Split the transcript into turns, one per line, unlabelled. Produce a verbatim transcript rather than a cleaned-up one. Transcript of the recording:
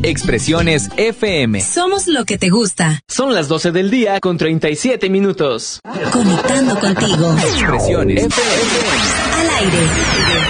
Expresiones F M.
Somos lo que te gusta.
Son las doce del día con treinta y siete minutos.
Conectando contigo.
Expresiones F M.
Al aire.